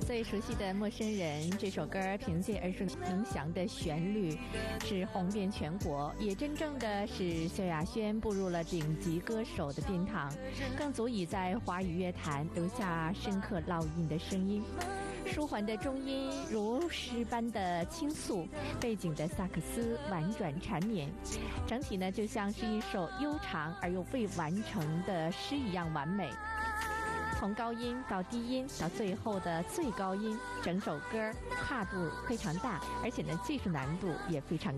最熟悉的陌生人这首歌，凭借耳熟能详的旋律是红遍全国，也真正的使萧亚轩步入了顶级歌手的殿堂，更足以在华语乐坛留下深刻烙印的声音。舒缓的中音如诗般的倾诉，背景的萨克斯婉转缠绵，整体呢就像是一首悠长而又未完成的诗一样完美。从高音到低音到最后的最高音，整首歌跨度非常大，而且呢技术难度也非常